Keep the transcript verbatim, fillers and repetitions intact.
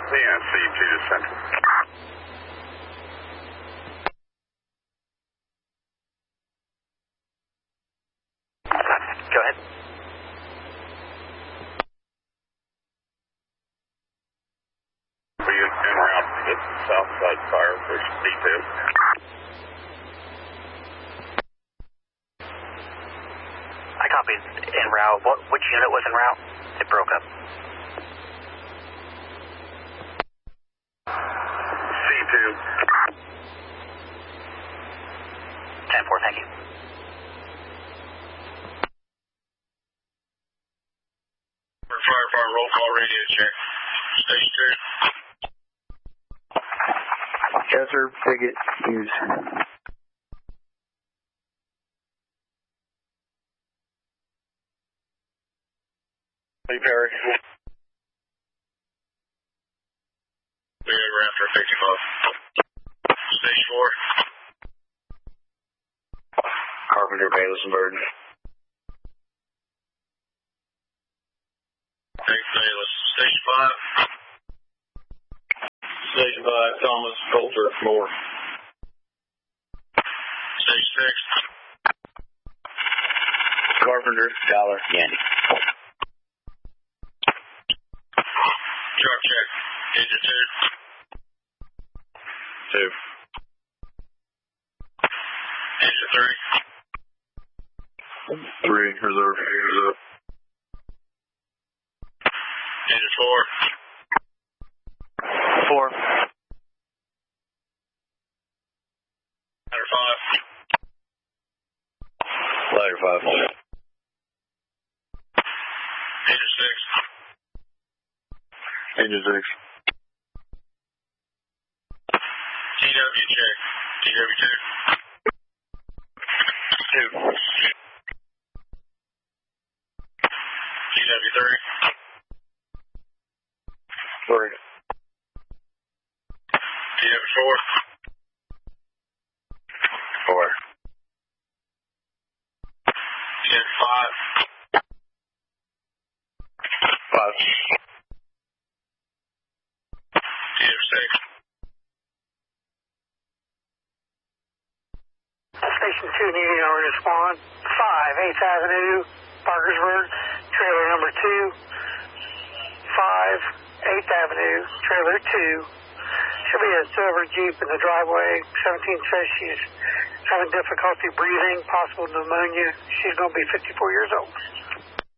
P N C two to Central. Go ahead. We en route to the south side fire for D two. I copied en route. What, which unit was en route? It broke up. C two. ten four, thank you. Fire fire roll call radio check. Station two. Yes, sir. Picket, use. Hey, Perry. We are after fifty-five. Station four. Carpenter, Bayless, and Burden. Thanks, Bayless. Station five. Station five, Thomas, Coulter, Moore. Station six. Carpenter, Dollar, Yandy. Truck check. Engine two. Two. Engine three. Three, reserve, reserve. Engine four. Four. Ladder five. Ladder five. Engine six. Engine six. T W check. T W two. Two. T W three. Three. T W four. Four. T W five. Five. T W six. Station two needing a respond. five, eighth Avenue, Parkersburg, trailer number two. five, eighth Avenue, trailer two. Should be a silver Jeep in the driveway. seventeen says she's having difficulty breathing, possible pneumonia. She's going to be fifty-four years old.